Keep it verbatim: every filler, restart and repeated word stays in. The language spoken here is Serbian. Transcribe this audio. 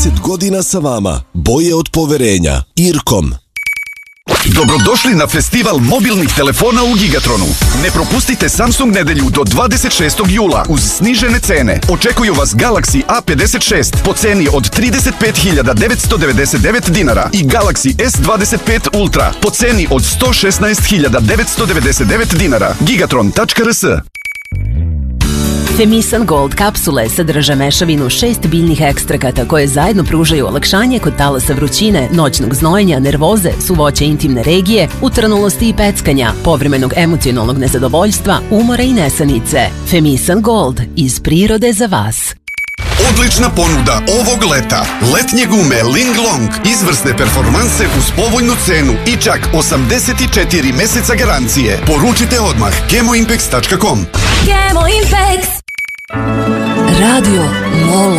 trideset godina sa vama. Boje od poverenja. Irkom. Dobrodošli na festival mobilnih telefona u Gigatronu. Ne propustite Samsung nedelju do dvadeset šestog jula uz snižene cene. Očekuju vas Galaxy A pedeset šest po ceni od trideset pet hiljada devetsto devedeset devet dinara i Galaxy S dvadeset pet Ultra po ceni od sto šesnaest hiljada devetsto devedeset devet dinara. gigatron tačka r s. Femisan Gold kapsule sadrže mešavinu šest biljnih ekstrakata koje zajedno pružaju olakšanje kod talasa vrućine, noćnog znojenja, nervoze, suvoće intimne regije, utrnulosti i peckanja, povremenog emocionalnog nezadovoljstva, umora i nesanice. Femisan Gold, iz prirode za vas. Odlična ponuda ovog leta. Letnje gume Linglong, izvrsne performanse uz povoljnu cenu i čak osamdeset četiri meseca garancije. Poručite odmah kemoimpex tačka com. Kemoimpex. Radio Mola.